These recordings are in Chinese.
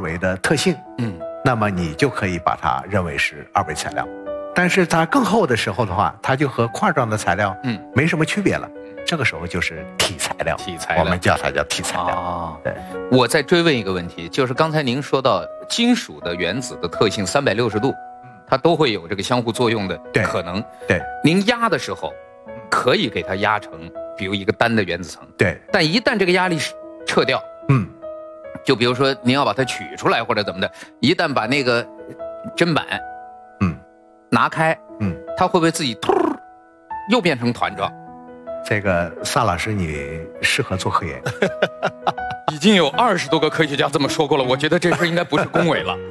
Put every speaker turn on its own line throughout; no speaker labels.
维的特性，那么你就可以把它认为是二维材料。但是它更厚的时候的话，它就和块状的材料没什么区别了。这个时候就是体材料，我们叫它叫体材料。对，
我再追问一个问题，就是刚才您说到金属的原子的特性360度，它都会有这个相互作用的可能。
对，
您压的时候可以给它压成比如一个单的原子层。
对，
但一旦这个压力撤掉，就比如说您要把它取出来或者怎么的，一旦把那个砧板拿开，它会不会自己突又变成团状？
这个萨老师，你适合做科研。
已经有20多个科学家这么说过了，我觉得这事应该不是恭维了。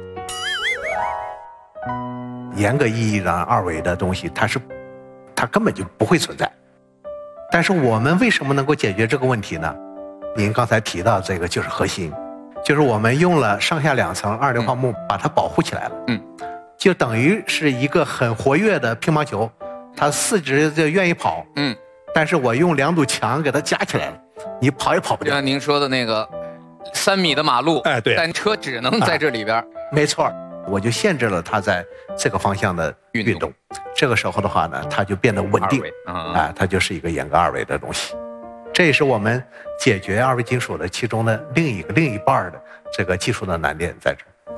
严格意义上，二维的东西它根本就不会存在。但是我们为什么能够解决这个问题呢？您刚才提到这个就是核心，就是我们用了上下2层二硫化钼把它保护起来了。就等于是一个很活跃的乒乓球，它四肢就愿意跑。但是我用2堵墙给它夹起来了，你跑也跑不掉。
就像您说的那个3米的马路，
对，
但车只能在这里边。
没错，我就限制了它在这个方向的运动。这个时候的话呢，它就变得稳定，它就是一个严格二维的东西。这也是我们解决二维金属的其中的另一半的这个技术的难点在这儿。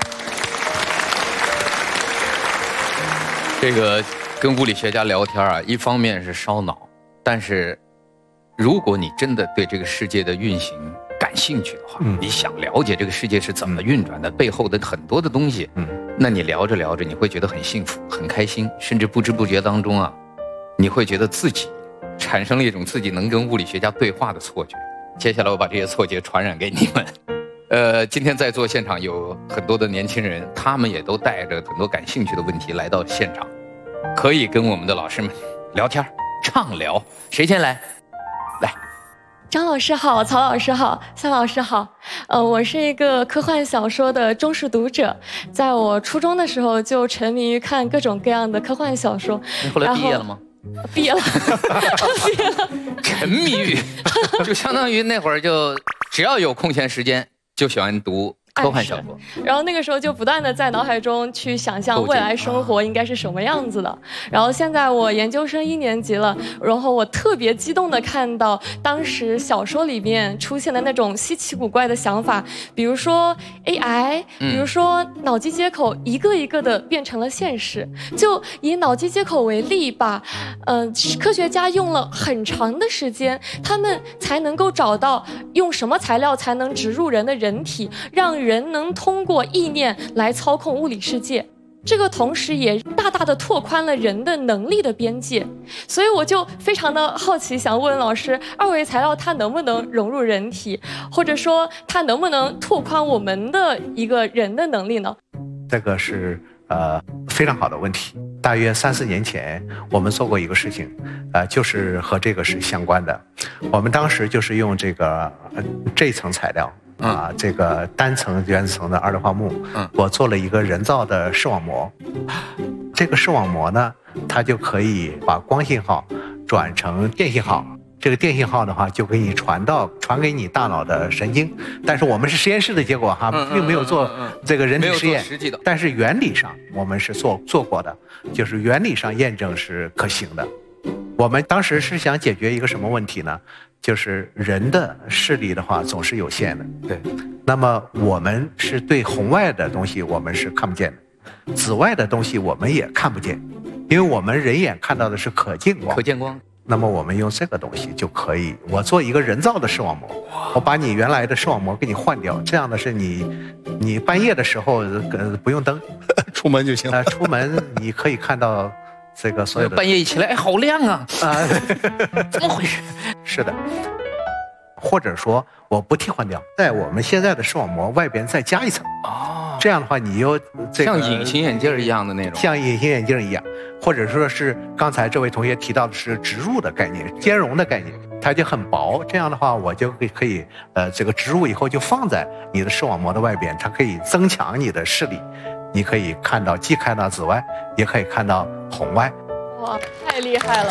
这个跟物理学家聊天啊，一方面是烧脑。但是，如果你真的对这个世界的运行感兴趣的话，你想了解这个世界是怎么运转的，背后的很多的东西，那你聊着聊着，你会觉得很幸福、很开心，甚至不知不觉当中啊，你会觉得自己产生了一种自己能跟物理学家对话的错觉。接下来我把这些错觉传染给你们。今天在座现场有很多的年轻人，他们也都带着很多感兴趣的问题来到现场，可以跟我们的老师们聊天。畅聊，谁先来？来，
张老师好，曹老师好，夏老师好。我是一个科幻小说的忠实读者，在我初中的时候就沉迷于看各种各样的科幻小说。
你后来毕业了吗？
毕业了，毕业了。
沉迷于，就相当于那会儿就只要有空闲时间就喜欢读科幻小说，
然后那个时候就不断的在脑海中去想象未来生活应该是什么样子的。然后现在我研究生1年级了，然后我特别激动的看到当时小说里面出现的那种稀奇古怪的想法，比如说 AI，比如说脑机接口一个一个的变成了现实。就以脑机接口为例吧，科学家用了很长的时间，他们才能够找到用什么材料才能植入人的人体，让人能通过意念来操控物理世界。这个同时也大大的拓宽了人的能力的边界。所以我就非常的好奇，想问老师，二维材料它能不能融入人体，或者说它能不能拓宽我们的一个人的能力呢？
这个是非常好的问题。大约3、4年前，我们做过一个事情，就是和这个是相关的。我们当时就是用这个这层材料。这个单层原子层的二硫化钼，我做了一个人造的视网膜。这个视网膜呢，它就可以把光信号转成电信号。这个电信号的话，就可以传给你大脑的神经。但是我们是实验室的结果哈，并没有做这个人体实验。但是原理上我们是做过的，就是原理上验证是可行的。我们当时是想解决一个什么问题呢？就是人的视力的话总是有限的，
对。
那么我们是对红外的东西我们是看不见的，紫外的东西我们也看不见，因为我们人眼看到的是可见光。
可见光。
那么我们用这个东西就可以，我做一个人造的视网膜，我把你原来的视网膜给你换掉，这样的是你半夜的时候不用灯，
出门就行了。
出门你可以看到。这个所有的
半夜一起来，哎，好亮啊！怎么回事？
是的，或者说我不替换掉，在我们现在的视网膜外边再加一层。这样的话你又
像隐形眼镜一样的那种，
像隐形眼镜一样，或者说是刚才这位同学提到的是植入的概念、兼容的概念，它就很薄。这样的话，我就可以这个植入以后就放在你的视网膜的外边，它可以增强你的视力。你可以看到，既看到紫外，也可以看到红外。
哇，太厉害了！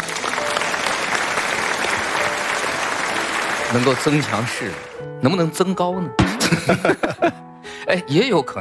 能够增强视力，能不能增高呢？哎，也有可能。